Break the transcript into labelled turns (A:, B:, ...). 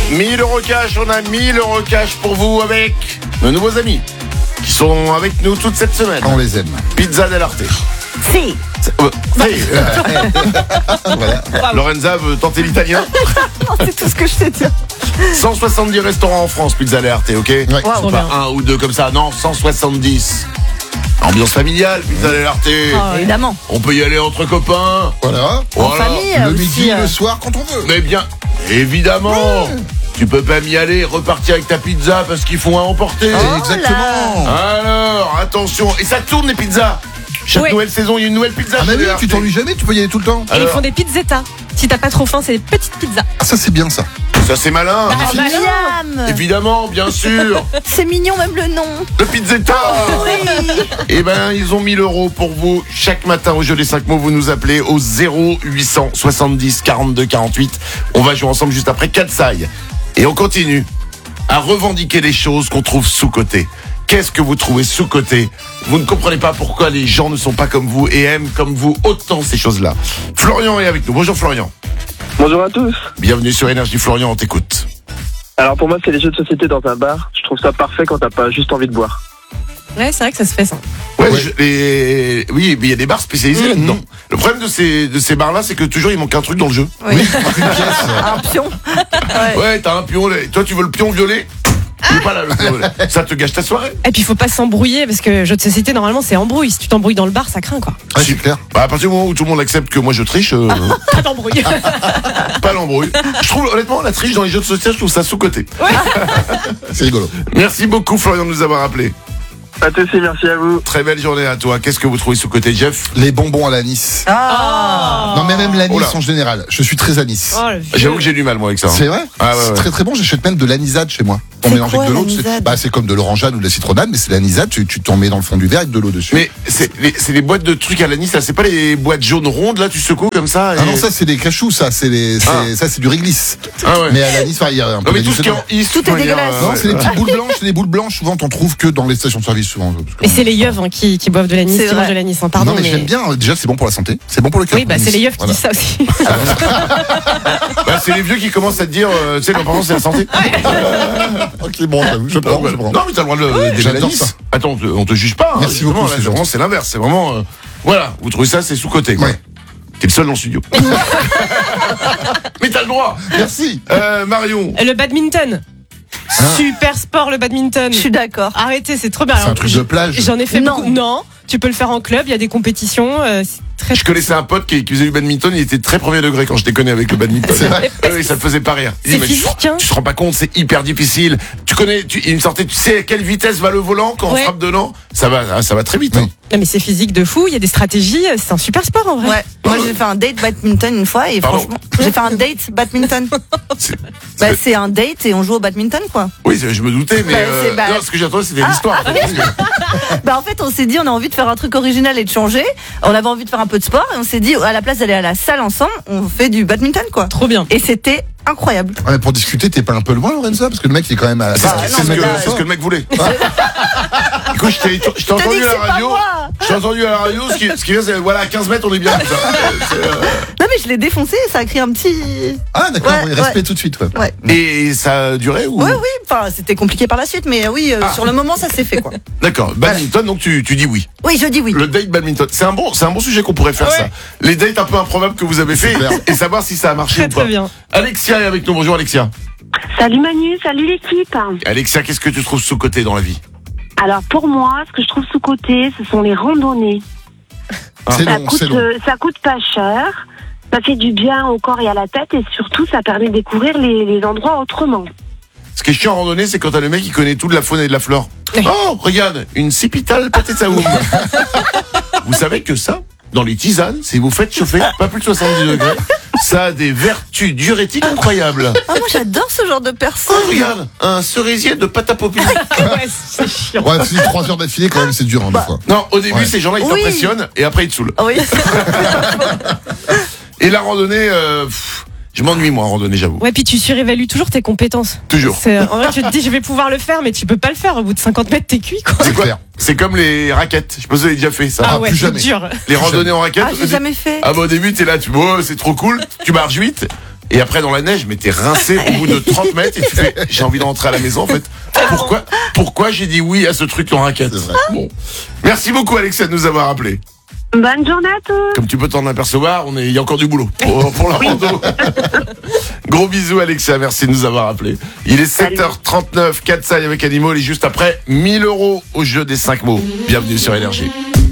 A: 1000 € cash, on a 1000 € cash pour vous avec nos nouveaux amis qui sont avec nous toute cette semaine.
B: On les aime.
A: Pizza dell'Arte.
C: Si.
B: Voilà.
A: Lorenza veut tenter l'italien.
C: C'est tout ce que je sais dire.
A: 170 restaurants en France, Pizza dell'Arte, ok?
B: Ouais.
C: Wow.
A: Pas un ou deux comme ça, non, 170. Ambiance familiale, Pizza dell'Arte.
C: Évidemment.
A: On peut y aller entre copains.
B: Voilà.
C: En famille
B: Le
C: aussi.
B: midi, le soir, quand on veut.
A: Mais bien, évidemment. Tu peux pas m'y aller, repartir avec ta pizza parce qu'ils font à emporter.
B: Exactement.
A: Alors, attention. Et ça tourne les pizzas. Chaque
D: Oui.
A: nouvelle saison, il y a une nouvelle pizza.
B: Ah mais
A: chez
B: oui,
A: dell'Arte.
B: tu t'ennuies jamais, tu peux y aller tout le temps.
D: Et ils
A: Alors,
D: font des pizzetta. Si t'as pas trop faim, c'est des petites pizzas.
B: Ah, ça c'est bien ça.
A: ça c'est malin.
C: Ah, Miam.
A: Évidemment, bien sûr.
C: C'est mignon même le nom.
A: Le pizzetta.
C: Oui.
A: Eh ben, ils ont 1000 € pour vous. Chaque matin au jeu des 5 mots, vous nous appelez au 0800 70 42 48. On va jouer ensemble juste après Katsai. Et on continue à revendiquer les choses qu'on trouve sous-cotées. Qu'est-ce que vous trouvez sous-coté? Vous ne comprenez pas pourquoi les gens ne sont pas comme vous et aiment comme vous autant ces choses-là. Florian est avec nous. Bonjour Florian.
E: Bonjour à tous.
A: Bienvenue sur Énergie. Florian, on t'écoute.
E: Alors pour moi, c'est les jeux de société dans un bar. Je trouve ça parfait quand t'as pas juste envie de boire.
D: Ouais, c'est vrai que ça se fait ça.
A: Ouais,
B: Ouais.
A: oui, mais il y a des bars spécialisés là-dedans. Le problème de ces bars-là, c'est que toujours il manque un truc dans le jeu.
C: Oui.
B: Une pièce.
C: Un pion.
A: Ouais, t'as un pion. Toi, tu veux le pion violet? Tu veux pas là, le pion violet. Ça te gâche ta soirée.
D: Et puis il faut pas s'embrouiller parce que jeu de société normalement c'est embrouille. Si tu t'embrouilles dans le bar, ça craint quoi.
B: Ah, c'est clair.
A: Bah, à partir du moment où tout le monde accepte que moi je triche,
D: Pas d'embrouille.
A: pas l'embrouille. Je trouve honnêtement la triche dans les jeux de société, je trouve ça sous-coté.
B: C'est rigolo.
A: Merci beaucoup Florian de nous avoir appelé.
E: À tous et merci à vous.
A: Très belle journée à toi. Qu'est-ce que vous trouvez sous-coté, Jeff?
B: Les bonbons à l'anis.
C: Ah.
B: Non mais même l'anis
A: Oh là.
B: en général. Je suis très anis.
D: Oh, le vieux.
A: J'avoue que j'ai du mal moi avec ça.
B: C'est vrai.
A: Ah, ouais,
B: C'est
A: ouais.
B: très très bon. J'achète même de l'anisade chez moi. On
C: C'est
B: mélange
C: quoi,
B: avec de l'eau.
C: l'anisade
B: C'est comme de l'orangeade ou de la citronnade, mais c'est l'anisade. Tu t'en mets dans le fond du verre avec de l'eau dessus.
A: Mais c'est les boîtes de trucs à l'anis, là, c'est pas les boîtes jaunes rondes là, tu secoues comme ça.
B: Ah non, ça c'est des cachous, ça c'est ça c'est du réglisse.
A: Ah ouais.
B: Mais à l'anis, il y a un peu
A: Non mais tout
B: d'anis
A: ce qui est
B: dedans.
A: en is,
C: Tout est dégueulasse.
B: Non, c'est des petites boules blanches. C'est des boules blanches. Souvent, t'en trouves que dans les stations de service. Souvent.
D: Et c'est les yeux qui boivent de l'anis,
C: C'est
D: qui
C: vrai.
D: mangent de l'anis. Hein, pardon,
B: non, mais j'aime bien. Déjà, c'est bon pour la santé. C'est bon pour le cœur.
D: Oui, bah c'est les yeux qui
B: Voilà.
D: disent ça aussi.
A: Bah, c'est les vieux qui commencent à te dire, tu sais, l'important c'est la santé.
B: Ok, bon, je prends.
A: Non mais t'as le droit de
B: J'adore
A: l'anis.
B: ça.
A: Attends, on te juge pas. Hein,
B: Merci
A: justement,
B: beaucoup,
A: là,
B: c'est
A: vraiment,
B: gentil.
A: c'est l'inverse. C'est vraiment, voilà, vous trouvez ça, c'est sous-coté. Quoi.
B: Ouais.
A: T'es le seul dans le studio. Mais t'as le droit.
B: Merci.
A: Marion.
D: Le badminton. Super sport le badminton.
C: Je suis d'accord.
D: Arrêtez, c'est trop bien.
B: C'est un truc de plage.
D: J'en ai fait
C: Non.
D: beaucoup. Non, tu peux le faire en club, il y a des compétitions. C'est très.
A: Je connaissais un pote qui faisait du badminton, il était très premier degré quand je déconnais avec le badminton.
B: C'est vrai.
A: Ah oui, ça me faisait pas rire. Il dit,
D: C'est
A: mais
D: physique, hein.
A: tu te rends pas compte, c'est hyper difficile. Il me sortait, tu sais à quelle vitesse va le volant quand on
D: Ouais.
A: frappe dedans? Ça va très vite. Hein.
B: Oui.
D: Non mais c'est physique de fou, il y a des stratégies, c'est un super sport en vrai.
C: Ouais. Moi j'ai fait un date badminton une fois et
A: Pardon.
C: franchement, j'ai fait un date badminton.
A: C'est-
C: Bah c'est un date et on joue au badminton quoi.
A: Oui, je me doutais, mais
C: Bah,
A: non, ce que j'attendais, c'était l'histoire. en fait, parce que-
C: Bah en fait on s'est dit on a envie de faire un truc original et de changer. On avait envie de faire un peu de sport et on s'est dit à la place d'aller à la salle ensemble, on fait du badminton quoi.
D: Trop bien.
C: Et c'était incroyable.
B: Ouais, mais pour discuter, t'es pas un peu loin, Lorenza? Parce que le mec, il est quand même à.
A: C'est
C: Ah, non, mais là,
A: ce que le mec voulait. Écoute, je t'ai
C: T'as
A: entendu
C: dit que
A: à
C: c'est
A: la
C: pas
A: radio.
C: moi.
A: Je t'ai entendu à la radio. Ce qui vient, c'est voilà, à 15 mètres, on est bien.
C: Non mais je l'ai défoncé, ça a créé un petit.
B: Ah, d'accord,
C: Ouais,
B: oui, respect
C: ouais.
B: tout de suite, ouais.
C: Ouais.
A: Et ça a duré ou?
C: Ouais oui, enfin c'était compliqué par la suite mais oui sur le moment ça s'est fait quoi.
A: D'accord. Badminton, donc tu dis oui.
C: Oui je dis oui.
A: Le date badminton, c'est un bon sujet qu'on pourrait faire
D: Ouais.
A: ça. Les dates un peu improbables que vous avez fait
B: Super.
A: et savoir si ça a marché
D: Très
A: ou pas.
D: très bien.
A: Alexia est avec nous. Bonjour Alexia.
F: Salut Manu, salut l'équipe.
A: Alexia, qu'est-ce que tu trouves sous-coté dans la vie?
F: Alors pour moi, ce que je trouve sous-coté, ce sont les randonnées.
B: C'est
F: Ça
B: long,
F: coûte,
B: c'est long.
F: ça coûte pas cher, ça fait du bien au corps et à la tête et surtout ça permet de découvrir les endroits autrement.
A: Ce qui est chiant en randonnée, c'est quand t'as le mec qui connaît tout de la faune et de la flore.
D: Oui.
A: Oh, regarde, une cipital patetaoum. Vous savez que ça, dans les tisanes, si vous faites chauffer pas plus de 70 degrés, ça a des vertus diurétiques incroyables.
C: Ah moi j'adore ce genre de
A: Oh,
C: personne.
A: regarde, un cerisier de pâte à popper.
D: Ouais, c'est chiant.
B: Ouais, tu dis 3 heures d'affilée, quand même, c'est dur, hein, des fois.
A: Non, au début,
B: Ouais.
A: ces gens-là, ils
C: Oui.
A: t'impressionnent et après, ils te saoulent.
C: Ah oui.
A: Et la randonnée, je m'ennuie, moi, en randonnée, j'avoue.
D: Ouais, puis tu surévalues toujours tes compétences.
A: Toujours.
D: En vrai, tu te dis, je vais pouvoir le faire, mais tu peux pas le faire. Au bout de 50 mètres, t'es cuit, quoi.
A: C'est quoi?
B: clair.
A: C'est comme les raquettes. Je sais pas si vous avez déjà fait ça.
D: Ah ouais,
B: plus
D: c'est
B: jamais.
D: dur.
A: Les randonnées en raquettes.
C: Ah j'ai jamais fait.
A: Ah bah au début t'es là, oh, c'est trop cool, tu marches vite, Et après, dans la neige, mais t'es rincé au bout de 30 mètres et tu fais, j'ai envie de rentrer à la maison, en fait. Pourquoi j'ai dit oui à ce truc en raquette? Bon. Merci beaucoup, Alexa, de nous avoir appelés.
F: Bonne journée à tous.
A: Comme tu peux t'en apercevoir, il y a encore du boulot pour la rando. Gros bisous, Alexa, merci de nous avoir appelés. Il est 7h39, Katsai avec Animal et juste après, 1000 € au jeu des 5 mots. Bienvenue sur Énergie.